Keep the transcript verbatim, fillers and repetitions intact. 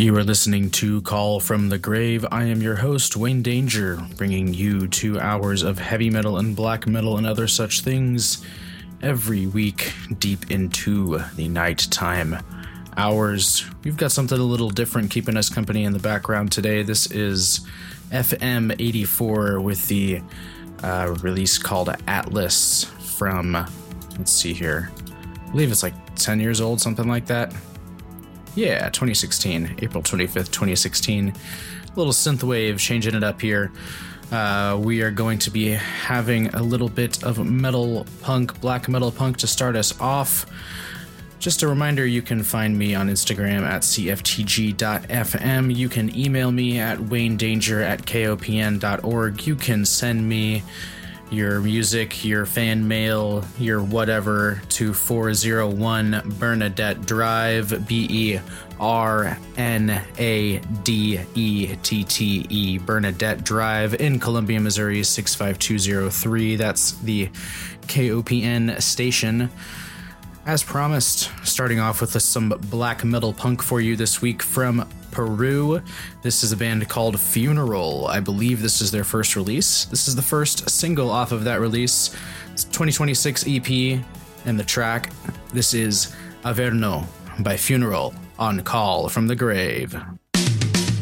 You are listening to Call from the Grave. I am your host, Wayne Danger, bringing you two hours of heavy metal and black metal and other such things every week deep into the nighttime hours. We've got something a little different keeping us company in the background today. This is F M eighty-four with the uh, release called Atlas from, let's see here, I believe it's like ten years old, something like that. Yeah, twenty sixteen, April twenty-fifth, twenty sixteen. A little synthwave, changing it up here. Uh, we are going to be having a little bit of metal punk, black metal punk to start us off. Just a reminder, you can find me on Instagram at c f t g dot f m. You can email me at waynedanger at k o p n dot org. You can send me your music, your fan mail, your whatever to four oh one Bernadette Drive, B E R N A D E T T E, Bernadette Drive in Columbia, Missouri, six five two oh three. That's the K O P N station. As promised, starting off with some black metal punk for you this week from Peru. This is a band called Funeral. I believe this is their first release. This is the first single off of that release. It's twenty twenty-six E P, and the track, this is Averno by Funeral on Call from the Grave.